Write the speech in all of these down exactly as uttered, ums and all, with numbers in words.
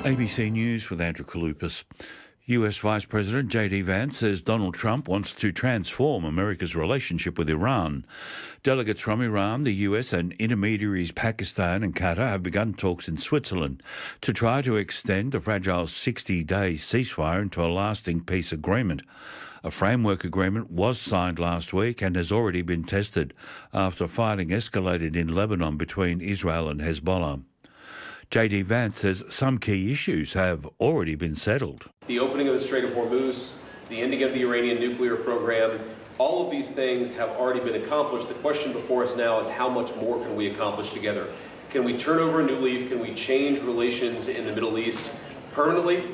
A B C News with Andrew Kalupas. U S Vice President J D Vance says Donald Trump wants to transform America's relationship with Iran. Delegates from Iran, the U S and intermediaries Pakistan and Qatar have begun talks in Switzerland to try to extend a fragile sixty-day ceasefire into a lasting peace agreement. A framework agreement was signed last week and has already been tested after fighting escalated in Lebanon between Israel and Hezbollah. J D Vance says some key issues have already been settled. The opening of the Strait of Hormuz, the ending of the Iranian nuclear program, all of these things have already been accomplished. The question before us now is how much more can we accomplish together? Can we turn over a new leaf? Can we change relations in the Middle East permanently?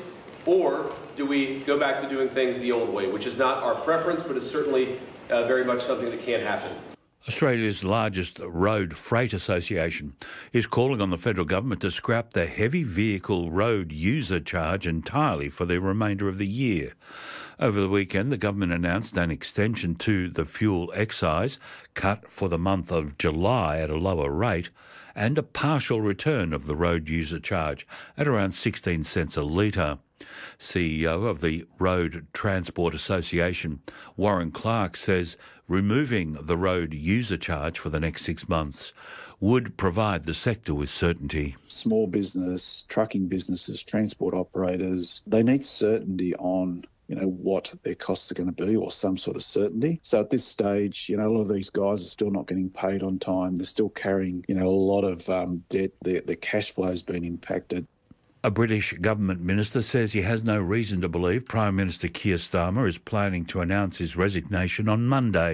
Or do we go back to doing things the old way, which is not our preference, but is certainly uh, very much something that can happen. Australia's largest road freight association is calling on the federal government to scrap the heavy vehicle road user charge entirely for the remainder of the year. Over the weekend, the government announced an extension to the fuel excise, cut for the month of July at a lower rate, and a partial return of the road user charge at around sixteen cents a litre. C E O of the Road Transport Association, Warren Clark, says removing the road user charge for the next six months would provide the sector with certainty. Small business, trucking businesses, transport operators, they need certainty on you know, what their costs are going to be, or some sort of certainty. So at this stage, you know, a lot of these guys are still not getting paid on time. They're still carrying, you know, a lot of um, debt. Their, their cash flow has been impacted. A British government minister says he has no reason to believe Prime Minister Keir Starmer is planning to announce his resignation on Monday.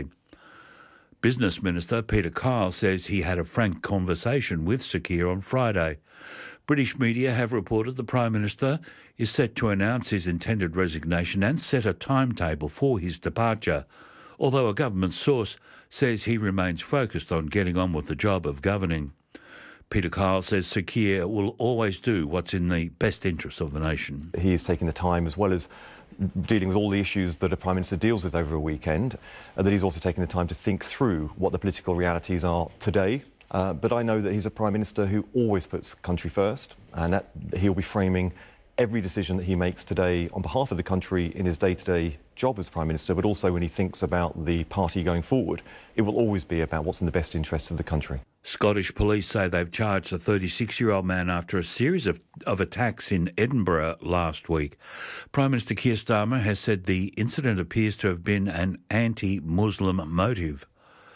Business Minister Peter Kyle says he had a frank conversation with Sir Keir on Friday. British media have reported the Prime Minister is set to announce his intended resignation and set a timetable for his departure, although a government source says he remains focused on getting on with the job of governing. Peter Kyle says Sir Keir will always do what's in the best interests of the nation. He is taking the time, as well as dealing with all the issues that a Prime Minister deals with over a weekend, uh, that he's also taking the time to think through what the political realities are today. Uh, but I know that he's a Prime Minister who always puts country first, and that he'll be framing every decision that he makes today on behalf of the country in his day-to-day job as Prime Minister, but also when he thinks about the party going forward, it will always be about what's in the best interests of the country. Scottish police say they've charged a thirty-six-year-old man after a series of, of attacks in Edinburgh last week. Prime Minister Keir Starmer has said the incident appears to have been an anti-Muslim motive.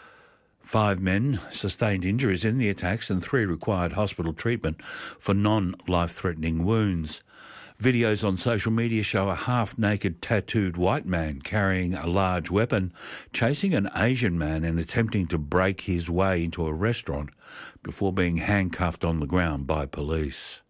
Five men sustained injuries in the attacks and three required hospital treatment for non-life-threatening wounds. Videos on social media show a half-naked tattooed white man carrying a large weapon, chasing an Asian man and attempting to break his way into a restaurant before being handcuffed on the ground by police.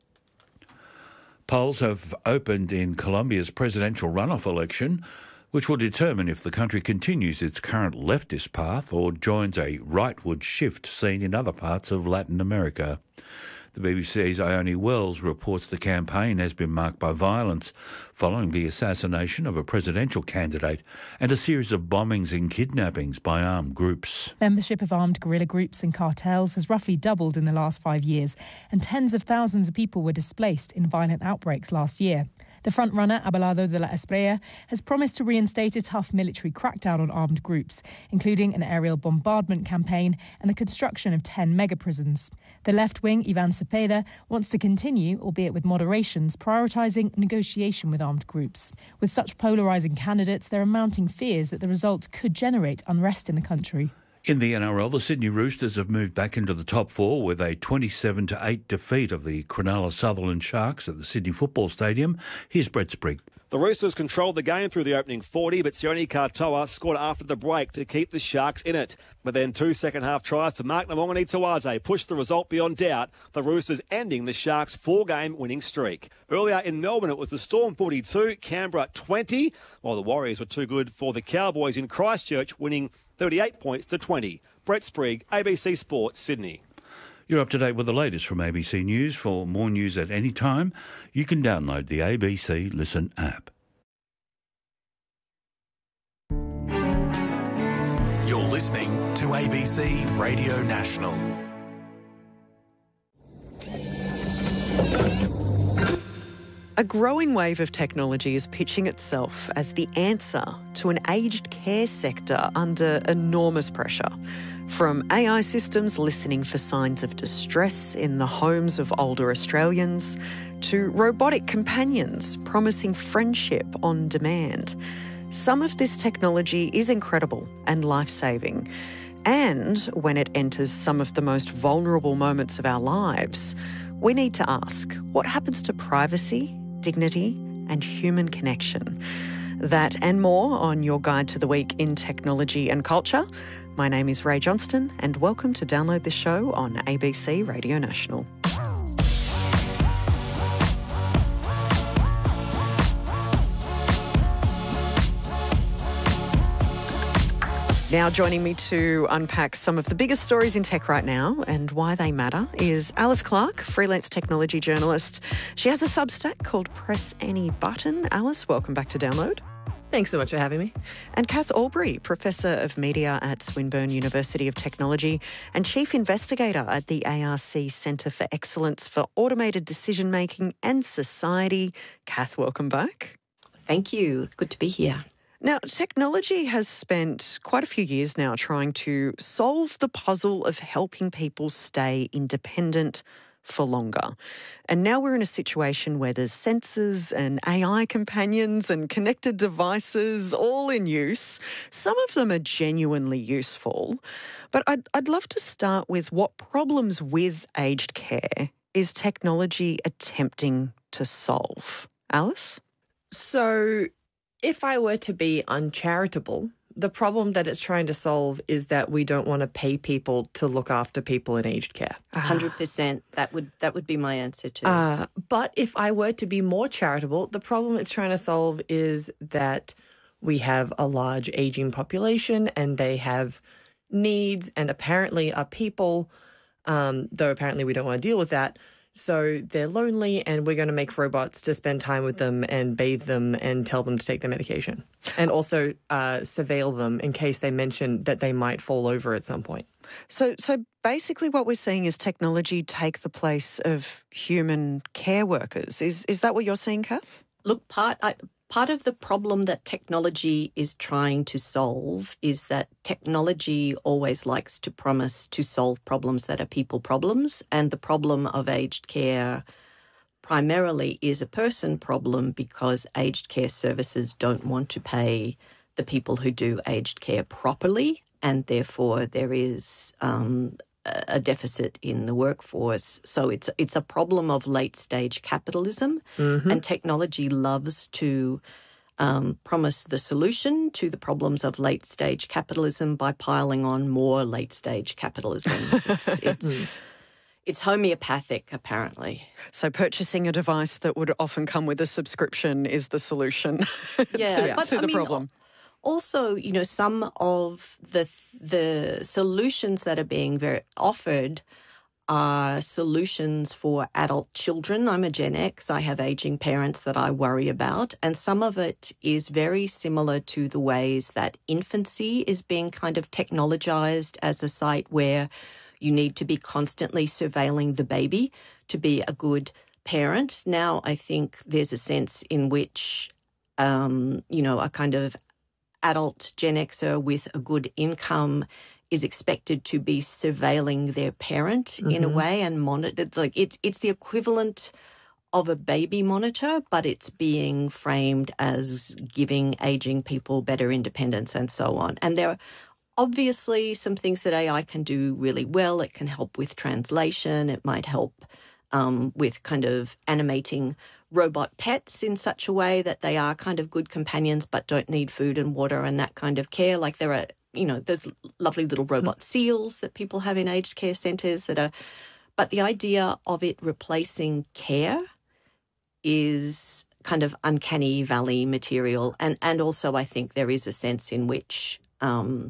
Polls have opened in Colombia's presidential runoff election, which will determine if the country continues its current leftist path or joins a rightward shift seen in other parts of Latin America. The B B C's Ione Wells reports the campaign has been marked by violence following the assassination of a presidential candidate and a series of bombings and kidnappings by armed groups. Membership of armed guerrilla groups and cartels has roughly doubled in the last five years, and tens of thousands of people were displaced in violent outbreaks last year. The frontrunner, Abelardo de la Espriella, has promised to reinstate a tough military crackdown on armed groups, including an aerial bombardment campaign and the construction of ten mega-prisons. The left-wing, Ivan Cepeda, wants to continue, albeit with moderations, prioritising negotiation with armed groups. With such polarising candidates, there are mounting fears that the result could generate unrest in the country. In the N R L, the Sydney Roosters have moved back into the top four with a twenty-seven to eight defeat of the Cronulla Sutherland Sharks at the Sydney Football Stadium. Here's Brett Sprigg. The Roosters controlled the game through the opening forty, but Sione Katoa scored after the break to keep the Sharks in it. But then two second-half tries to Mark Namongani Tawaze pushed the result beyond doubt, the Roosters ending the Sharks' four-game winning streak. Earlier in Melbourne, it was the Storm forty-two, Canberra twenty, while the Warriors were too good for the Cowboys in Christchurch, winning thirty-eight points to twenty. Brett Sprigg, A B C Sports, Sydney. You're up to date with the latest from A B C News. For more news at any time, you can download the A B C Listen app. You're listening to A B C Radio National. A growing wave of technology is pitching itself as the answer to an aged care sector under enormous pressure. From A I systems listening for signs of distress in the homes of older Australians, to robotic companions promising friendship on demand. Some of this technology is incredible and life-saving. And when it enters some of the most vulnerable moments of our lives, we need to ask, what happens to privacy, dignity and human connection? That and more on your guide to the week in technology and culture. My name is Ray Johnston and welcome to download the show on A B C Radio National. Now joining me to unpack some of the biggest stories in tech right now and why they matter is Alice Clark, freelance technology journalist. She has a Substack called Press Any Button. Alice, welcome back to Download. Thanks so much for having me. And Kath Albury, Professor of Media at Swinburne University of Technology and Chief Investigator at the A R C Centre for Excellence for Automated Decision Making and Society. Kath, welcome back. Thank you. Good to be here. Now, technology has spent quite a few years now trying to solve the puzzle of helping people stay independent for longer. And now we're in a situation where there's sensors and A I companions and connected devices all in use. Some of them are genuinely useful. But I'd, I'd love to start with what problems with aged care is technology attempting to solve? Alice? So if I were to be uncharitable, the problem that it's trying to solve is that we don't want to pay people to look after people in aged care. one hundred percent. That would that would be my answer too. Uh, but if I were to be more charitable, the problem it's trying to solve is that we have a large aging population and they have needs and apparently are people, um, though apparently we don't want to deal with that. So they're lonely and we're going to make robots to spend time with them and bathe them and tell them to take their medication. And also uh, surveil them in case they mention that they might fall over at some point. So so basically what we're seeing is technology take the place of human care workers. Is is that what you're seeing, Kath? Look, part I, part of the problem that technology is trying to solve is that technology always likes to promise to solve problems that are people problems, and the problem of aged care primarily is a person problem because aged care services don't want to pay the people who do aged care properly, and therefore there is um, a deficit in the workforce. So it's it's a problem of late stage capitalism, mm-hmm. and technology loves to um, promise the solution to the problems of late stage capitalism by piling on more late stage capitalism. It's it's, it's homeopathic, apparently. So purchasing a device that would often come with a subscription is the solution yeah, to, but, to I the mean, problem. Also, you know, some of the the solutions that are being very offered are solutions for adult children. I'm a Gen X. I have aging parents that I worry about. And some of it is very similar to the ways that infancy is being kind of technologized as a site where you need to be constantly surveilling the baby to be a good parent. Now, I think there's a sense in which, um, you know, a kind of adult Gen Xer with a good income is expected to be surveilling their parent mm-hmm. in a way and monitor. Like it's it's the equivalent of a baby monitor, but it's being framed as giving aging people better independence and so on. And there are obviously some things that A I can do really well. It can help with translation. It might help um, with kind of animating robot pets in such a way that they are kind of good companions but don't need food and water and that kind of care. Like there are, you know, there's lovely little robot seals that people have in aged care centres that are, but the idea of it replacing care is kind of uncanny valley material. And, and also I think there is a sense in which um,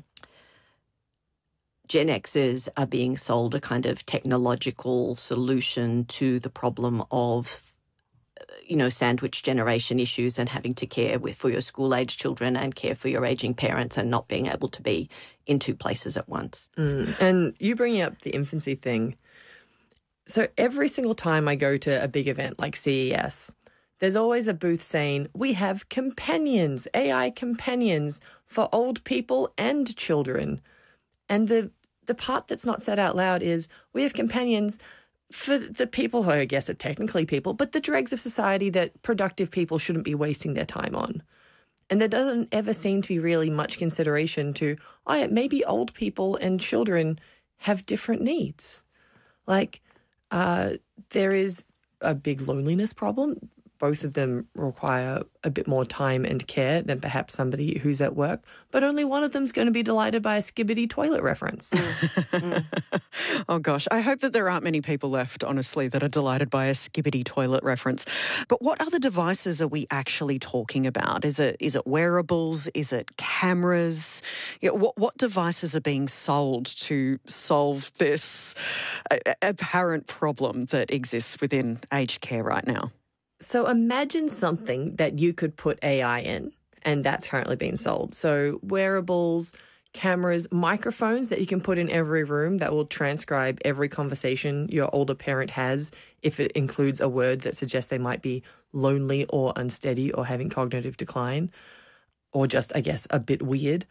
Gen Xers are being sold a kind of technological solution to the problem of, you know, sandwich generation issues and having to care with for your school-age children and care for your aging parents and not being able to be in two places at once. Mm. And you bringing up the infancy thing. So every single time I go to a big event like C E S, there's always a booth saying, we have companions, A I companions for old people and children. And the, the part that's not said out loud is, we have companions for the people who I guess are technically people, but the dregs of society that productive people shouldn't be wasting their time on. And there doesn't ever seem to be really much consideration to, oh, yeah, maybe old people and children have different needs. Like, uh, there is a big loneliness problem. Both of them require a bit more time and care than perhaps somebody who's at work, but only one of them's going to be delighted by a Skibbity toilet reference. mm. Oh, gosh. I hope that there aren't many people left, honestly, that are delighted by a Skibbity toilet reference. But what other devices are we actually talking about? Is it is it wearables? Is it cameras? You know, what, what devices are being sold to solve this uh, apparent problem that exists within aged care right now? So imagine something that you could put A I in, and that's currently being sold. So wearables, cameras, microphones that you can put in every room that will transcribe every conversation your older parent has if it includes a word that suggests they might be lonely or unsteady or having cognitive decline, or just, I guess, a bit weird.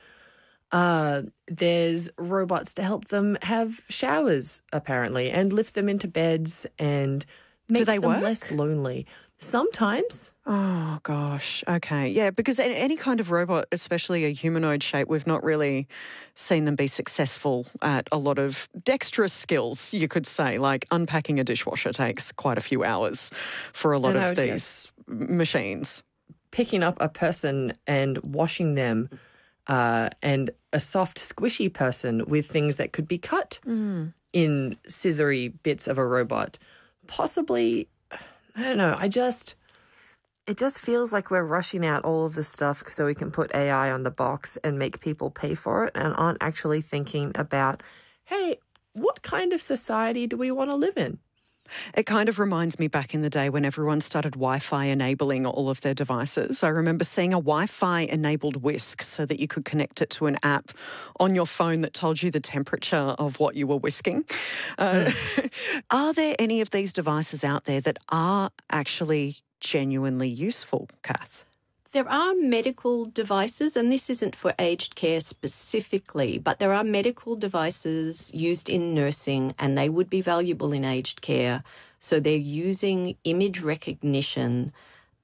Uh, there's robots to help them have showers, apparently, and lift them into beds and make Do they them work? less lonely. Sometimes. Oh, gosh. Okay. Yeah, because any kind of robot, especially a humanoid shape, we've not really seen them be successful at a lot of dexterous skills, you could say, like unpacking a dishwasher takes quite a few hours for a lot And of these machines. Picking up a person and washing them uh, and a soft, squishy person with things that could be cut mm. in scissory bits of a robot. Possibly, I don't know, I just, it just feels like we're rushing out all of this stuff so we can put A I on the box and make people pay for it and aren't actually thinking about, hey, what kind of society do we want to live in? It kind of reminds me back in the day when everyone started Wi-Fi enabling all of their devices. I remember seeing a Wi-Fi enabled whisk so that you could connect it to an app on your phone that told you the temperature of what you were whisking. Uh, are there any of these devices out there that are actually genuinely useful, Kath? There are medical devices, and this isn't for aged care specifically, but there are medical devices used in nursing and they would be valuable in aged care. So they're using image recognition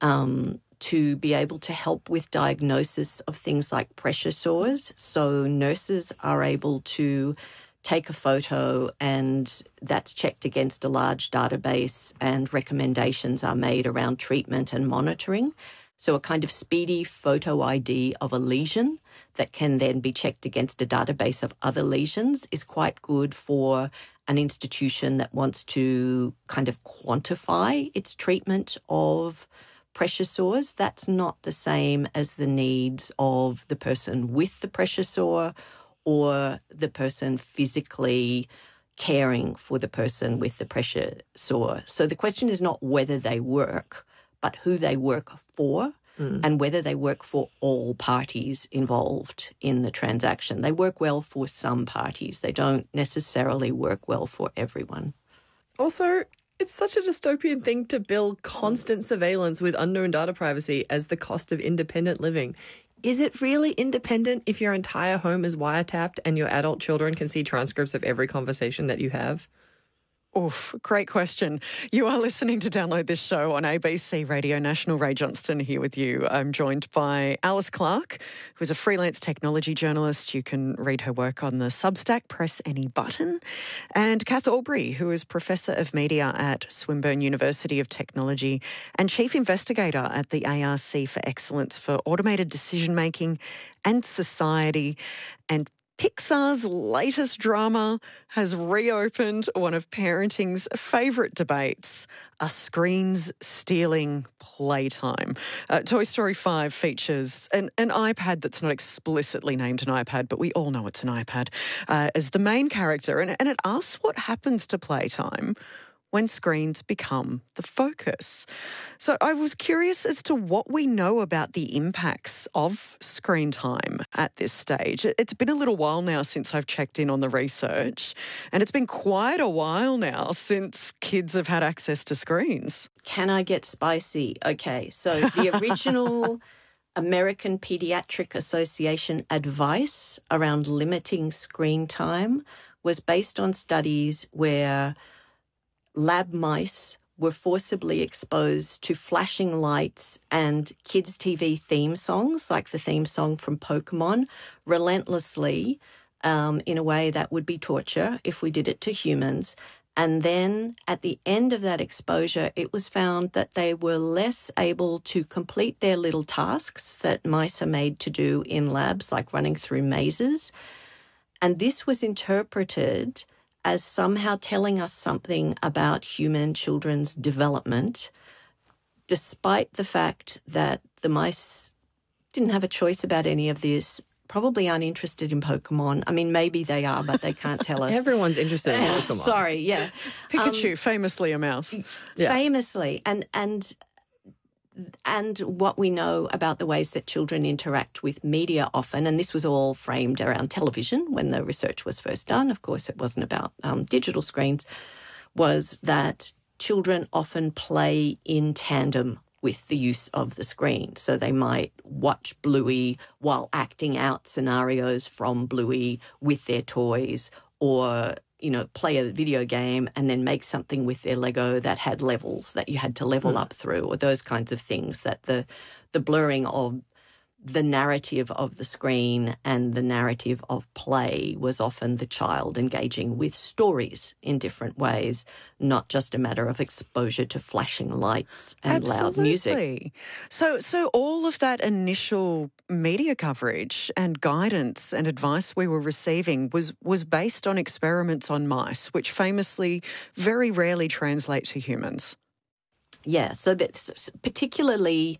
um, to be able to help with diagnosis of things like pressure sores. So nurses are able to take a photo and that's checked against a large database and recommendations are made around treatment and monitoring. So a kind of speedy photo I D of a lesion that can then be checked against a database of other lesions is quite good for an institution that wants to kind of quantify its treatment of pressure sores. That's not the same as the needs of the person with the pressure sore or the person physically caring for the person with the pressure sore. So the question is not whether they work, but who they work for mm. and whether they work for all parties involved in the transaction. They work well for some parties. They don't necessarily work well for everyone. Also, it's such a dystopian thing to bill constant surveillance with unknown data privacy as the cost of independent living. Is it really independent if your entire home is wiretapped and your adult children can see transcripts of every conversation that you have? Oof, great question. You are listening to Download This Show on A B C Radio National. Ray Johnston here with you. I'm joined by Alice Clark, who is a freelance technology journalist. You can read her work on the Substack, Press Any Button. And Kath Aubrey, who is Professor of Media at Swinburne University of Technology and Chief Investigator at the A R C for Excellence for Automated Decision Making and Society. And Pixar's latest drama has reopened one of parenting's favourite debates, are screens stealing playtime? Uh, Toy Story five features an, an iPad that's not explicitly named an iPad, but we all know it's an iPad, uh, as the main character. And, and it asks what happens to playtime when screens become the focus. So I was curious as to what we know about the impacts of screen time at this stage. It's been a little while now since I've checked in on the research, and it's been quite a while now since kids have had access to screens. Can I get spicy? Okay, so the original American Pediatric Association advice around limiting screen time was based on studies where lab mice were forcibly exposed to flashing lights and kids' T V theme songs, like the theme song from Pokemon, relentlessly um, in a way that would be torture if we did it to humans. And then at the end of that exposure, it was found that they were less able to complete their little tasks that mice are made to do in labs, like running through mazes. And this was interpreted as somehow telling us something about human children's development, despite the fact that the mice didn't have a choice about any of this, probably aren't interested in Pokemon. I mean, maybe they are, but they can't tell us. Everyone's interested in Pokemon. Sorry, yeah. Pikachu, um, famously a mouse. Yeah. Famously. And and and what we know about the ways that children interact with media often, and this was all framed around television when the research was first done. Of course, it wasn't about um, digital screens, was that children often play in tandem with the use of the screen. So they might watch Bluey while acting out scenarios from Bluey with their toys, or, you know, play a video game and then make something with their Lego that had levels that you had to level mm. up through, or those kinds of things, that the the blurring of the narrative of the screen and the narrative of play was often the child engaging with stories in different ways, not just a matter of exposure to flashing lights and Absolutely. loud music. So, so all of that initial media coverage and guidance and advice we were receiving was was based on experiments on mice, which famously very rarely translate to humans. Yeah, so that's particularly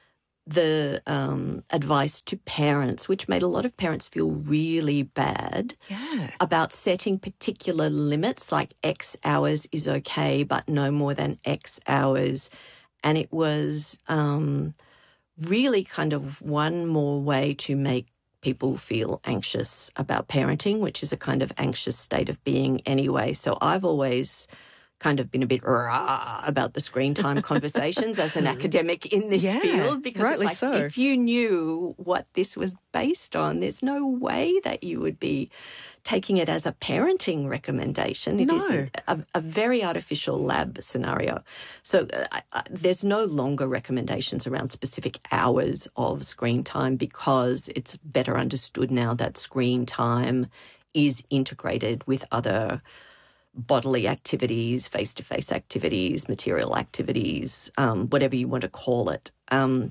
the um, advice to parents, which made a lot of parents feel really bad yeah. about setting particular limits, like X hours is okay, but no more than X hours. And it was um, really kind of one more way to make people feel anxious about parenting, which is a kind of anxious state of being anyway. So I've always kind of been a bit rah about the screen time conversations as an academic in this yeah, field, because rightly it's like, so. if you knew what this was based on, there's no way that you would be taking it as a parenting recommendation. It no. is a, a, a very artificial lab scenario. So uh, I, there's no longer recommendations around specific hours of screen time, because it's better understood now that screen time is integrated with other bodily activities, face-to-face activities, material activities, um, whatever you want to call it. Um,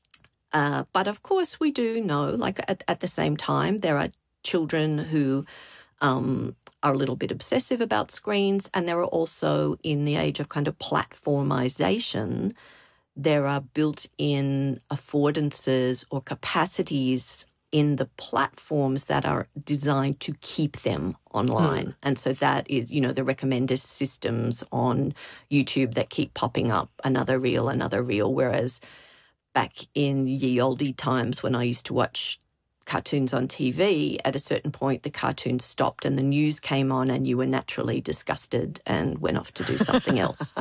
uh, but of course we do know, like at, at the same time, there are children who um, are a little bit obsessive about screens, and there are also, in the age of kind of platformization, there are built-in affordances or capacities in the platforms that are designed to keep them online. Mm. And so that is, you know, the recommender systems on YouTube that keep popping up, another reel, another reel, whereas back in ye olde times when I used to watch cartoons on T V, at a certain point the cartoon stopped and the news came on, and you were naturally disgusted and went off to do something else.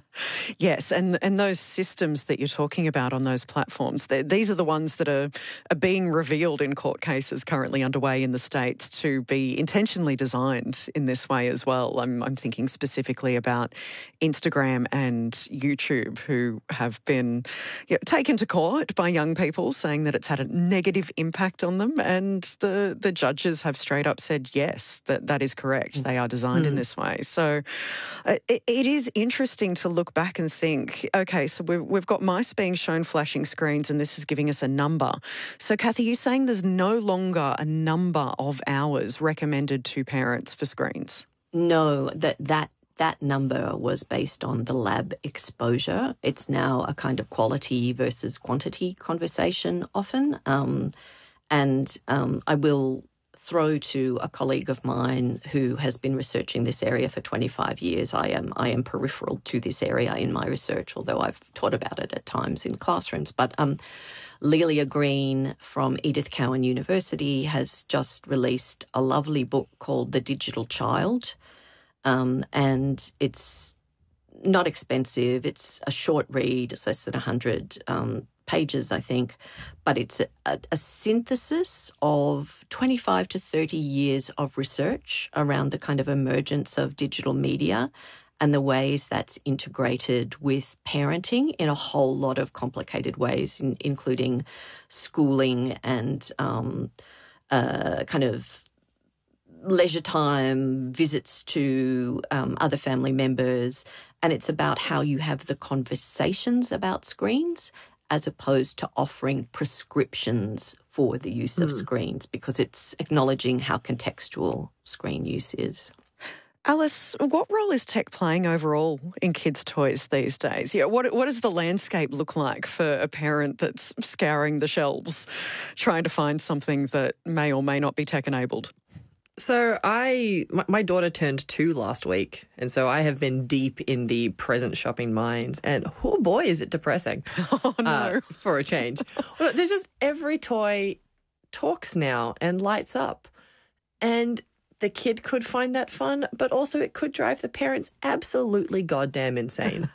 Yes, and and those systems that you're talking about on those platforms, these are the ones that are, are being revealed in court cases currently underway in the States to be intentionally designed in this way as well. I'm, I'm thinking specifically about Instagram and YouTube, who have been you know, taken to court by young people saying that it's had a negative impact on them, and the, the judges have straight up said, yes, that, that is correct. They are designed mm. in this way. So uh, it, it is interesting to look back and think, okay, so we've, we've got mice being shown flashing screens, and this is giving us a number. So, Kathy, you're saying there's no longer a number of hours recommended to parents for screens? No, that that that number was based on the lab exposure. It's now a kind of quality versus quantity conversation often. Um, and um, I will throw to a colleague of mine who has been researching this area for twenty-five years. I am I am peripheral to this area in my research, although I've taught about it at times in classrooms. But um, Lelia Green from Edith Cowan University has just released a lovely book called The Digital Child, um, and it's not expensive. It's a short read. It's less than one hundred um, pages, I think, but it's a, a, a synthesis of twenty-five to thirty years of research around the kind of emergence of digital media and the ways that's integrated with parenting in a whole lot of complicated ways, in, including schooling and um, uh, kind of leisure time, visits to um, other family members. And it's about how you have the conversations about screens as opposed to offering prescriptions for the use of mm. screens, because it's acknowledging how contextual screen use is. Alice, what role is tech playing overall in kids' toys these days? Yeah, what what does the landscape look like for a parent that's scouring the shelves, trying to find something that may or may not be tech-enabled? So I, my, my daughter turned two last week, and so I have been deep in the present shopping minds, and oh boy, is it depressing. Oh no. Uh, for a change. Well, there's just every toy talks now and lights up, and the kid could find that fun, but also it could drive the parents absolutely goddamn insane.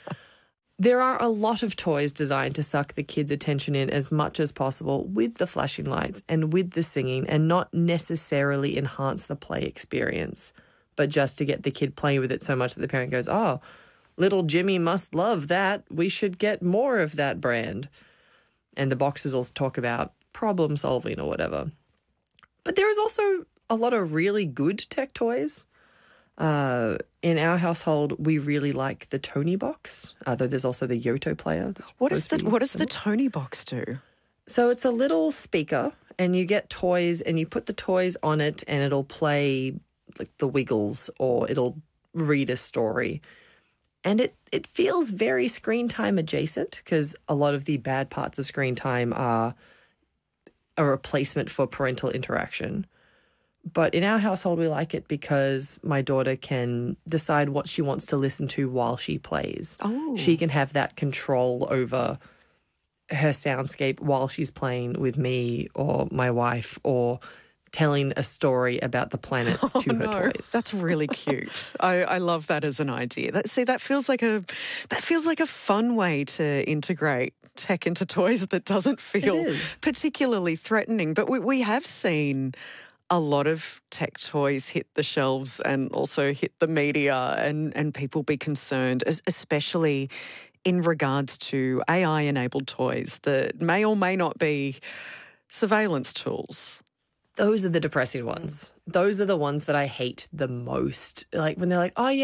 There are a lot of toys designed to suck the kids' attention in as much as possible with the flashing lights and with the singing, and not necessarily enhance the play experience, but just to get the kid playing with it so much that the parent goes, oh, little Jimmy must love that. We should get more of that brand. And the boxes also talk about problem solving or whatever. But there is also a lot of really good tech toys. Uh, in our household, we really like the Tony box, uh, though there's also the Yoto player. What is the What does the Tony box do? So it's a little speaker, and you get toys, and you put the toys on it, and it'll play like the Wiggles, or it'll read a story. And it, it feels very screen time adjacent, because a lot of the bad parts of screen time are a replacement for parental interaction. But in our household, we like it because my daughter can decide what she wants to listen to while she plays. Oh. She can have that control over her soundscape while she's playing with me or my wife, or telling a story about the planets oh, to her no. toys. That's really cute. I, I love that as an idea. That, see, that feels like a that feels like a fun way to integrate tech into toys that doesn't feel particularly threatening. But we, we have seen a lot of tech toys hit the shelves and also hit the media, and, and people be concerned, especially in regards to A I-enabled toys that may or may not be surveillance tools. Those are the depressing ones. Those are the ones that I hate the most. Like when they're like, oh, yeah,